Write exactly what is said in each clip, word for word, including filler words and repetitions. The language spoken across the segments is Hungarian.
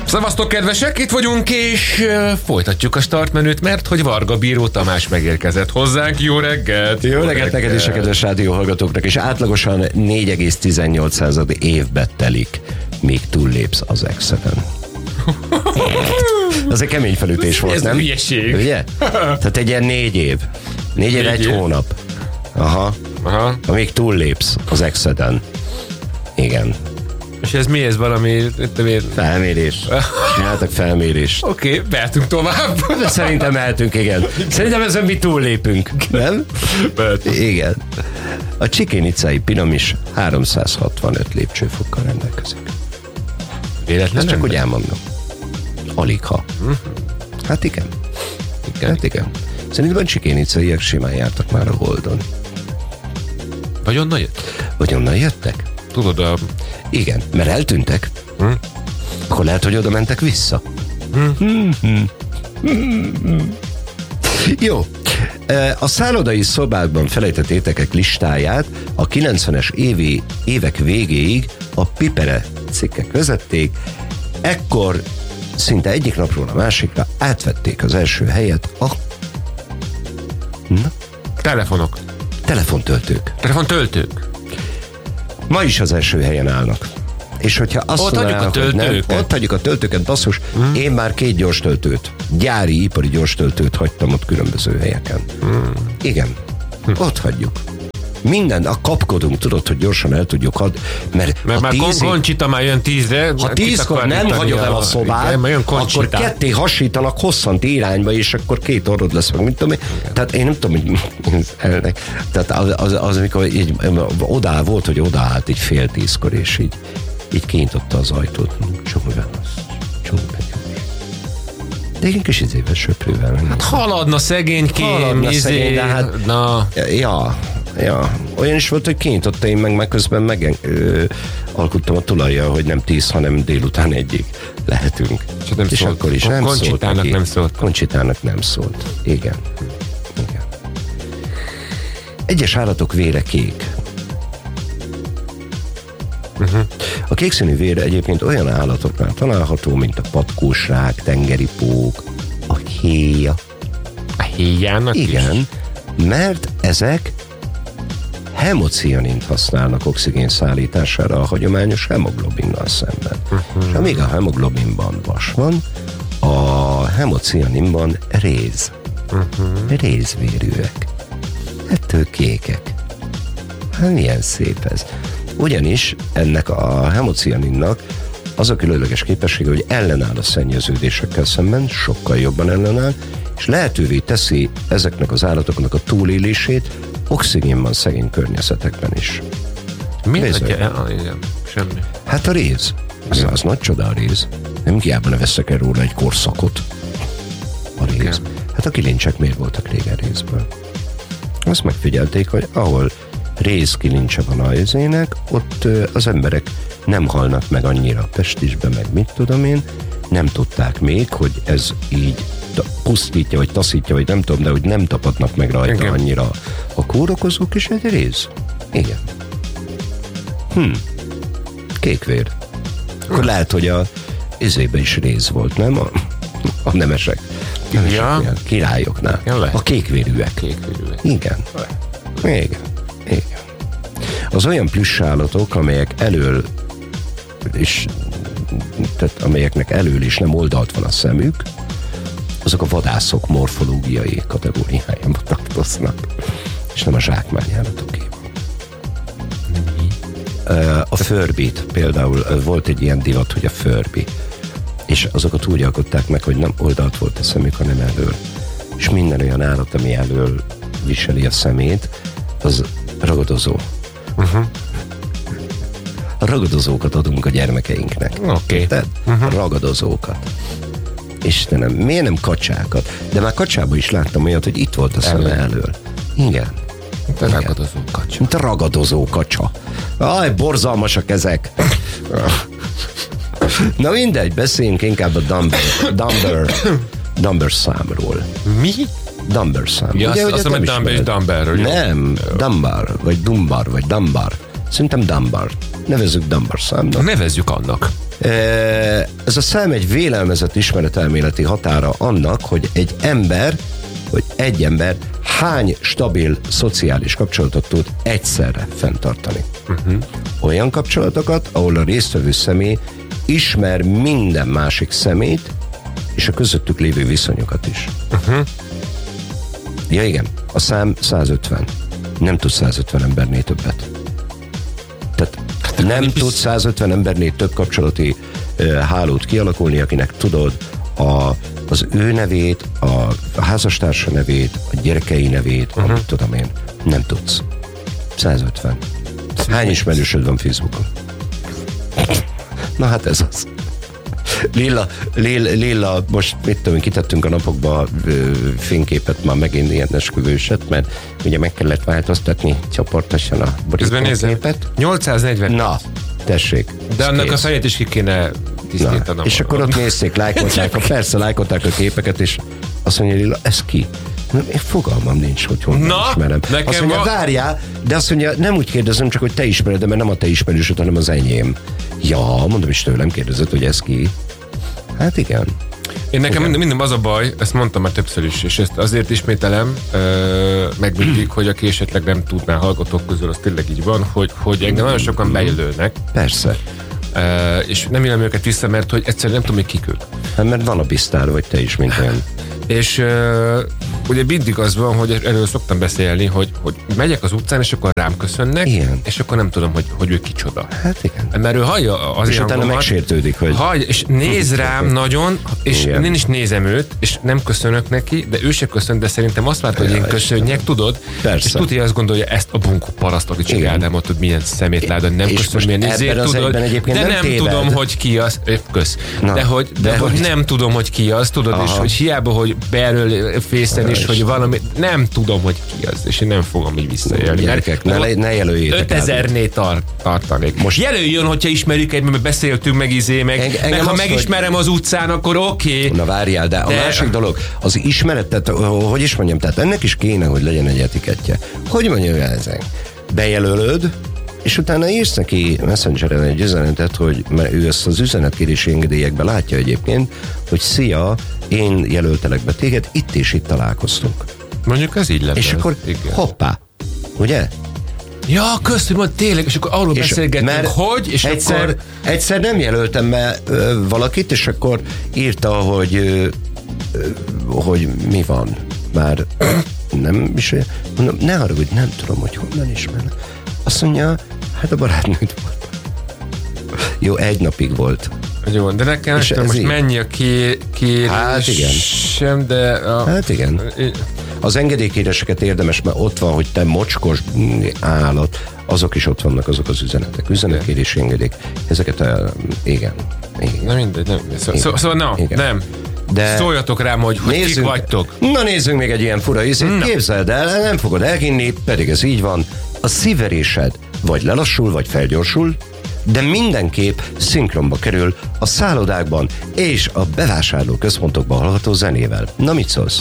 Szevasztok, kedvesek, itt vagyunk, és uh, folytatjuk a startmenüt, mert hogy Varga Bíró Tamás megérkezett hozzánk. Jó reggelt! Jó reggelt neked és a kedves rádióhallgatóknak, és átlagosan négy egész tizennyolc évbe telik, míg túllépsz az Exceden. Az egy kemény felütés volt, ez nem? Ez hülyeség. Ugye? Tehát egy ilyen négy év. Négy év, négy egy év. hónap. Aha. Aha. Amíg túllépsz az Exceden. Igen. És ez mi ez valami? Felmérés. Csináltak felmérést. Oké, okay, mehetünk tovább. De szerintem mehetünk, igen. Szerintem ezen mi túllépünk, nem? Mehetünk. Igen. A Csikénicai piramis háromszázhatvanöt lépcsőfokkal rendelkezik. Véletlen? Ezt csak úgy elmondom. Aligha. Uh-huh. Hát igen. igen. Hát igen. Szerintem a csikénicaiak simán jártak már a Holdon. Vagy onnan jött? Vagy onnan jöttek? Tudod, a... Igen, mert eltűntek. Hm? Akkor lehet, hogy oda mentek vissza. Hm? Jó. A szállodai szobákban felejtett étekek listáját a kilencvenes évi, évek végéig a Pipere cikkek vezették. Ekkor szinte egyik napról a másikra átvették az első helyet a... Na? Telefonok. Telefontöltők. Telefontöltők. Ma is az első helyen állnak. És hogyha azt ott mondaná, hagyjuk a töltőket. Nem, ott hagyjuk a töltőket, basszus, hmm. én már két gyors töltőt, gyári, ipari gyors töltőt hagytam ott különböző helyeken. Hmm. Igen, hm. ott hagyjuk. Minden, a kapkodunk, tudod, hogy gyorsan el tudjuk adni, mert, mert már tízig, Koncsita már jön tízre. Ha tízkor nem hagyod el a szobát, igen, akkor ketté hasítanak hosszant irányba, és akkor két orrod lesz, meg mint tudom én. Tehát én nem tudom, hogy tehát az, az, az amikor így, oda volt, hogy odaállt így fél tízkor, és így, így kinyitotta az ajtót. Csomó csomó de én kis izével söprővel. Hát haladna szegénykém. Haladna izé, szegény, de hát... Na. Ja, ja. Olyan is volt, hogy kinyitotta, én meg, meg közben meg ö, alkuttam a tulajjal, hogy nem tíz, hanem délután egyig lehetünk. És, nem és szólt. akkor is nem szólt. Koncsitának nem szólt. Koncsitának nem szólt. Igen. Igen. Egyes állatok vére kék. Uh-huh. A kékszínű vér egyébként olyan állatoknál található, mint a patkósrák, tengeri pók, a héja. A héjának Igen, is? mert ezek hemocianint használnak oxigén szállítására a hagyományos hemoglobinnal szemben. Uh-huh. És amíg a hemoglobinban vas van, a hemocianinban réz. Uh-huh. Rézvérűek. Ettől kékek. Hát milyen szép ez. Ugyanis ennek a hemocianinnak az a különleges képessége, hogy ellenáll a szennyeződésekkel szemben, sokkal jobban ellenáll, és lehetővé teszi ezeknek az állatoknak a túlélését oxigénban szegény környezetekben is. Mi? Igen, semmi. Hát a réz. Az, az nagy csoda a réz. Nem hiába ne veszek el róla egy korszakot. A réz. Igen. Hát a kilincsek miért voltak régen rézből? Azt megfigyelték, hogy ahol rézkilincse van a izének, ott az emberek nem halnak meg annyira pestisbe, meg mit tudom én, nem tudták még, hogy ez így pusztítja, vagy taszítja, vagy nem tudom, de hogy nem tapadnak meg rajta igen. annyira a kórokozók, és egy réz. Igen. Hm. Kékvér. Akkor lehet, hogy a izébe is réz volt, nem? A, a nemesek. nemesek ja. Királyoknál. Ja, a kékvérűek. Kékvérűek. Igen. Igen. Igen. Az olyan plüssállatok, amelyek elől és tehát amelyeknek elől is nem oldalt van a szemük, azok a vadászok morfológiai kategóriájába tartoznak, és nem a zsákmányállatokében. A Furbyt például volt egy ilyen divat, hogy a Furby, és azokat úgy alkották meg, hogy nem oldalt volt a szemük, hanem elől. És minden olyan állat, ami elől viseli a szemét, az ragadozó. Uh-huh. A ragadozókat adunk a gyermekeinknek. Oké. Okay. Uh-huh. Ragadozókat. Istenem, miért nem kacsákat? De már kacsában is láttam olyat, hogy itt volt a szeme elől. Igen. Mint a ragadozó kacsa. Mint a ragadozó kacsa. Aj, borzalmasak ezek. Na mindegy, beszéljünk inkább a Dumber, Dumber, Dumber számról. Mi? Dumber szám. Ja, ugye, azt mondom, hogy Dumber és Dumber. Nem, Dumbar, vagy Dumbar, vagy Dumbar. Szerintem Dunbar. Nevezzük Dunbar számnak. Nevezzük annak. Ez a szám egy vélelmezett ismeretelméleti határa annak, hogy egy ember, hogy egy ember hány stabil szociális kapcsolatot tud egyszerre fenntartani. Uh-huh. Olyan kapcsolatokat, ahol a résztvevő személy ismer minden másik szemét, és a közöttük lévő viszonyokat is. Uh-huh. Ja igen, a szám százötven. Nem tud százötven embernél többet. Tehát hát nem tud százötven embernél több kapcsolati uh, hálót kialakulni, akinek tudod a, az ő nevét, a, a házastársa nevét, a gyerekei nevét, uh-huh. amit tudom én. Nem tudsz. százötven. Hány ismerősöd van Facebookon? Na hát ez az. Lilla, Lilla, Lilla, most mit tudom, kitettünk a napokba ö, fényképet, már megint ilyen esküvőset, mert ugye meg kellett változtatni csoportosan a borítóképet. nyolcszáznegyven. Na, tessék. De annak kész. A fejét is ki kéne tisztítanom. És akkor ott nézték, lájkolták, a, persze lájkolták a képeket, és azt mondja Lilla, ez ki? Nem, én fogalmam nincs, hogy honnan Na, ismerem. Azt mondja, va- várjál, de azt mondja, nem úgy kérdezem, csak hogy te ismered, mert nem a te ismerősöd, hanem az enyém. Ja, mondom is tőlem kérdezett, hogy ez ki. Hát igen. Én nekem minden, minden az a baj, ezt mondtam már többször is, és ezt azért ismételem, ö, meg mindig, hogy aki esetleg nem tudná hallgatók közül, az tényleg így van, hogy, hogy engem nagyon sokan bejelölnek. Persze. Ö, és nem élem őket vissza, mert hogy egyszerűen nem tudom, hogy kik ők. Hát mert van a biztár, vagy te is, mint olyan. És uh, ugye mindig az van, hogy erről szoktam beszélni, hogy, hogy megyek az utcán, és akkor rám köszönnek, igen. És akkor nem tudom, hogy, hogy ő kicsoda. Hát igen. Mert ő hallja az és utána megsértődik, hogy... Hallja, és néz rám nagyon, és igen. Én is nézem őt, és nem köszönök neki, de ő se köszön, de szerintem azt várta, hogy én köszönjek, tudod? Persze. És tudja, azt gondolja, ezt a bunkó paraszt, aki csinál, nem ott, milyen szemétláda, nem köszön, milyen izért, tudod, de nem, nem tudom, hogy ki az, kösz. Na, de hogy, de, de hogy, hogy nem tudom, hogy ki az, tudod, aha. És hogy hiába, hogy belül fészen is, hogy valami, nem tudom, hogy ki az, és én nem fogom így visszajelni. Gyerekek, ne, le, ne jelöljétek. ötezernél tar- tartanék. Most jelöljön, hogyha ismerjük egy, mert beszéltünk meg izé, meg, Enge, meg ha az, megismerem hogy... az utcán, akkor oké. Okay. Na várjál, de, de a másik dolog, az ismeretet, hogy is mondjam, tehát ennek is kéne, hogy legyen egy etikettje. Hogy mondjam ezek? Bejelölöd, és utána írsz neki Messengeren egy üzenetet, hogy mert ő ezt az üzenetkérési engedélyekben látja egyébként, hogy szia, én jelöltelek be téged, itt és itt találkoztunk. Mondjuk ez így lenne. És akkor igen. Hoppá, ugye? Ja, köszönöm, hogy tényleg, és akkor arról és beszélgettünk, hogy, és egyszer, akkor... Egyszer nem jelöltem be ö, valakit, és akkor írta, hogy ö, ö, hogy mi van. Már nem is, mondom, ne haragudj, nem tudom, hogy honnan ismerem. Azt mondja, hát a barátnőd volt. Jó, egy napig volt. Jó, de nekem és most így... mennyi a ké, kérés hát igen. sem, de... A... Hát igen. Az engedélykéréseket érdemes, mert ott van, hogy te mocskos állat, azok is ott vannak, azok az üzenetek. Üzenetkérési engedélyek. Ezeket, a, igen. igen. Na mindegy, nem. Szó, szó, szóval no, nem. De szóljatok rám, hogy, hogy nézzünk, kik vagytok. Na nézzünk még egy ilyen fura ízét. Képzeld el, nem fogod elhinni, pedig ez így van. A szívverésed vagy lelassul, vagy felgyorsul, de mindenképp szinkronba kerül a szállodákban és a bevásárló központokban hallható zenével. Na mit szólsz?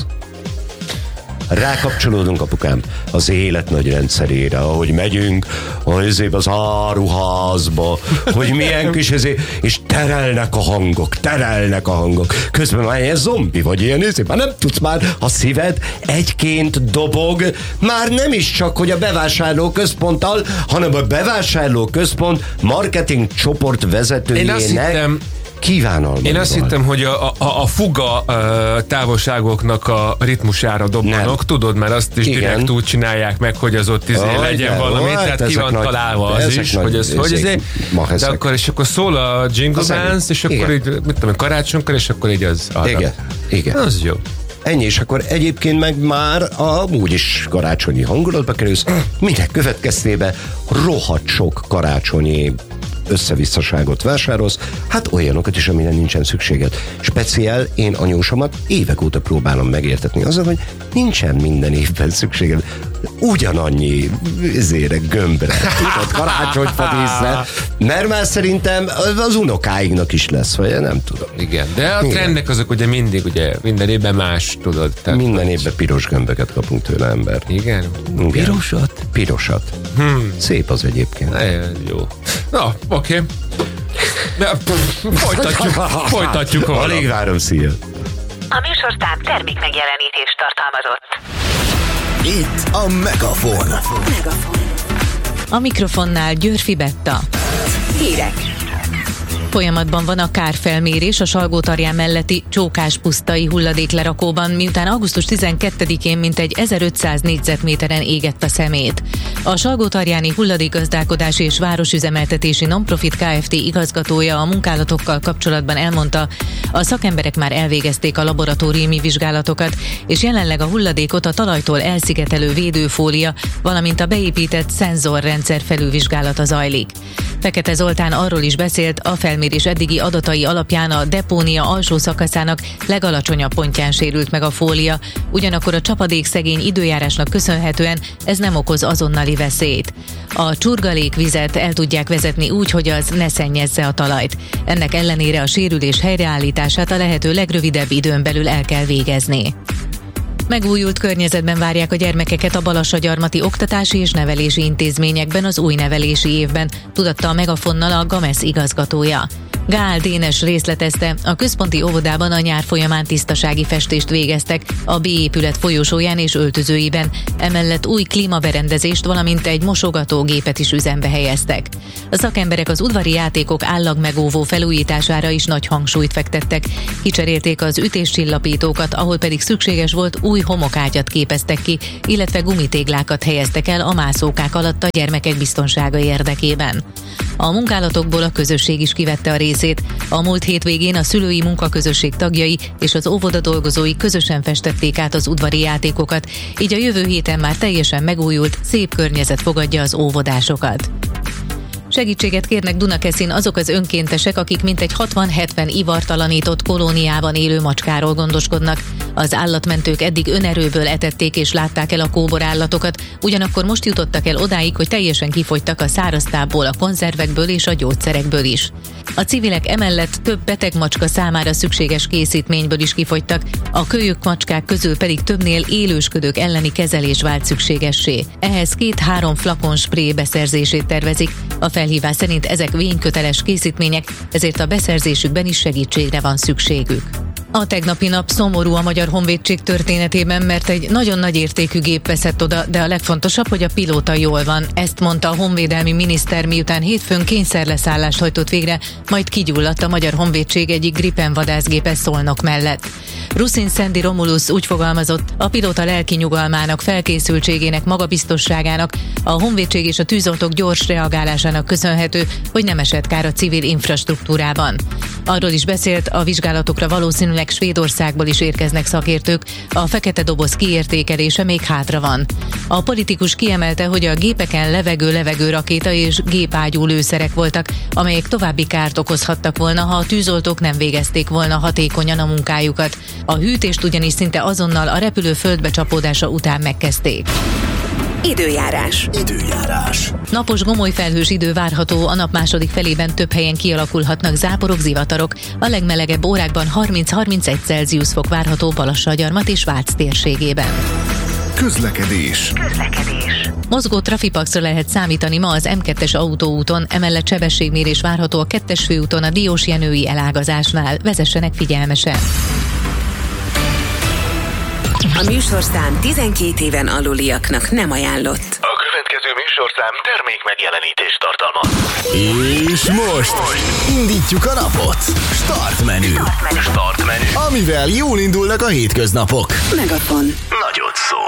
Rákapcsolódunk, apukám, az élet nagy rendszerére, ahogy megyünk az az áruházba, hogy milyen kis ezé, és terelnek a hangok, terelnek a hangok. Közben már ilyen zombi vagy ilyen ezé, már nem tudsz már, a szíved egyként dobog, már nem is csak, hogy a bevásárló központtal, hanem a bevásárló központ marketing csoport vezetőjének kívánalmaival. Én azt hittem, hogy a, a, a fuga távolságoknak a ritmusára dobbanok, nem. Tudod, mert azt is igen. Direkt úgy csinálják meg, hogy az ott izé oh, legyen igen. valami, oh, tehát ki van nagy, találva az is, hogy ez, hogy ez de akkor, és akkor szól a Jingle Dance, és akkor így, mit tudom, karácsonykor, és akkor így az arra. Igen, igen. Az jó. Ennyi, és akkor egyébként meg már amúgy is karácsonyi hangulatba kerülsz, minek következtében rohadt sok karácsonyi összevisszaságot vásárolsz, hát olyanokat is, amire nincsen szükséged. Speciál én anyósomat évek óta próbálom megértetni azzal, hogy nincsen minden évben szükséged. ugyanannyi zére, gömbre, tudod, karácsonyfa díszre, mert már szerintem az unokáignak is lesz, vagy nem tudom. Igen, de a trendek azok ugye mindig, ugye minden évben más, tudod. Tehát minden évben piros gömböket kapunk tőle, ember. Igen? Igen. Pirosat? Pirosat. Hmm. Szép az egyébként. Na, jó. Na, oké. Okay. Folytatjuk, folytatjuk. Alig várom, szia. A műsorszám termék megjelenítést tartalmazott. Itt a Megafon. Megafon. A mikrofonnál Györfi Betta. Hírek. Folyamatban van a kárfelmérés a Salgótarján melletti Csókás-pusztai hulladéklerakóban, miután augusztus tizenkettedikén mintegy ezerötszáz négyzetméteren égett a szemét. A Salgótarjáni Hulladékgazdálkodási és Városüzemeltetési Nonprofit Kft. Igazgatója a munkálatokkal kapcsolatban elmondta, a szakemberek már elvégezték a laboratóriumi vizsgálatokat, és jelenleg a hulladékot a talajtól elszigetelő védőfólia, valamint a beépített szenzorrendszer felülvizsgálata zajlik. Fekete Zoltán arról is beszélt, a felmérés eddigi adatai alapján a depónia alsó szakaszának legalacsonyabb pontján sérült meg a fólia, ugyanakkor a csapadékszegény időjárásnak köszönhetően ez nem okoz azonnali veszélyt. A csurgalékvizet el tudják vezetni úgy, hogy az ne szennyezze a talajt. Ennek ellenére a sérülés helyreállítását a lehető legrövidebb időn belül el kell végezni. Megújult környezetben várják a gyermekeket a Balassagyarmati oktatási és nevelési intézményekben az új nevelési évben, tudatta a Megafonnal a Gamesz igazgatója. Gál Dénes részletezte, a központi óvodában a nyár folyamán tisztasági festést végeztek a B épület folyosóján és öltözőiben, emellett új klímaberendezést, valamint egy mosogatógépet is üzembe helyeztek. A szakemberek az udvari játékok állagmegóvó felújítására is nagy hangsúlyt fektettek, kicserélték az ütéscsillapítókat, ahol pedig szükséges volt, új homokágyat képeztek ki, illetve gumitéglákat helyeztek el a mászókák alatt a gyermekek biztonsága érdekében. A munkálatokból a közösség is kivette a részét. A múlt hétvégén a szülői munkaközösség tagjai és az óvoda dolgozói közösen festették át az udvari játékokat, így a jövő héten már teljesen megújult, szép környezet fogadja az óvodásokat. Segítséget kérnek Dunakeszin azok az önkéntesek, akik mintegy hatvan-hetven ivartalanított kolóniában élő macskáról gondoskodnak. Az állatmentők eddig önerőből etették és látták el a kóborállatokat, ugyanakkor most jutottak el odáig, hogy teljesen kifogytak a száraztából, a konzervekből és a gyógyszerekből is. A civilek emellett több beteg macska számára szükséges készítményből is kifogytak, a kölyök macskák közül pedig többnél élősködők elleni kezelés vált szükségessé. Ehhez két-három flakon spré beszerzését tervezik. A felhívás szerint ezek vényköteles készítmények, ezért a beszerzésükben is segítségre van szükségük. A tegnapi nap szomorú a Magyar Honvédség történetében, mert egy nagyon nagy értékű gép veszett oda, de a legfontosabb, hogy a pilóta jól van. Ezt mondta a honvédelmi miniszter, miután hétfőn kényszerleszállást hajtott végre, majd kigyulladt a Magyar Honvédség egyik Gripen vadászgépe Szolnok mellett. Ruszin Szendi Romulus úgy fogalmazott, a pilóta lelki nyugalmának, felkészültségének, magabiztosságának, a honvédség és a tűzoltók gyors reagálásának köszönhető, hogy nem esett kár a civil infrastruktúrában. Arról is beszélt, a vizsgálatokra valószínűleg Svédországból is érkeznek szakértők, a fekete doboz kiértékelése még hátra van. A politikus kiemelte, hogy a gépeken levegő-levegő rakéta és gépágyú lőszerek voltak, amelyek további kárt okozhattak volna, ha a tűzoltók nem végezték volna hatékonyan a munkájukat. A hűtést ugyanis szinte azonnal a repülő földbe csapódása után megkezdték. Időjárás. Időjárás. Napos gomolyfelhős idő várható, a nap második felében több helyen kialakulhatnak záporok, zivatarok. A legmelegebb órákban harminc-harmincegy Celsius fok várható Balassagyarmat és Vác térségében. Közlekedés. Közlekedés. Mozgó trafipaxra lehet számítani ma az em kettes autóúton, emellett sebességmérés várható a kettes főúton a Diósjenői elágazásnál. Vezessenek figyelmesen! A műsorszám tizenkét éven aluliaknak nem ajánlott. A következő műsorszám termék megjelenítést tartalmaz. És most indítjuk a napot. Start menü. Start menü. Start menü. Amivel jól indulnak a hétköznapok. Megafon. Nagyot szól.